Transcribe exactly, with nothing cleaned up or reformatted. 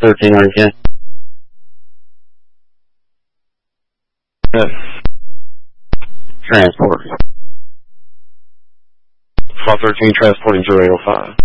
thirteen, are you? Yes. Transport. Flight thirteen transporting zero eight oh five.